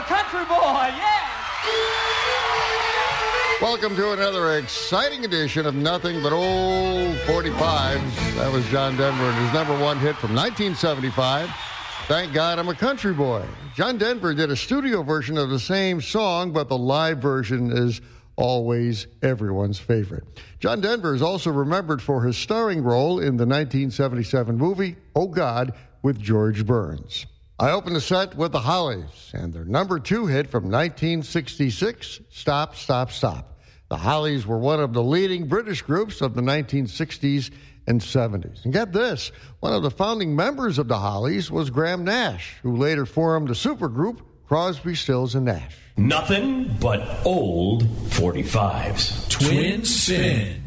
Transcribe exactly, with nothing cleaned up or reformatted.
country boy, yeah! Welcome to another exciting edition of Nothing But Old forty-fives. That was John Denver and his number one hit from nineteen seventy-five, Thank God I'm a Country Boy. John Denver did a studio version of the same song, but the live version is always everyone's favorite. John Denver is also remembered for his starring role in the nineteen seventy-seven movie, Oh God, with George Burns. I opened the set with the Hollies and their number two hit from nineteen sixty-six, Stop, Stop, Stop. The Hollies were one of the leading British groups of the nineteen sixties and seventies. And get this, one of the founding members of the Hollies was Graham Nash, who later formed the supergroup Crosby, Stills and Nash. Nothing but old forty-fives. Twin Spin.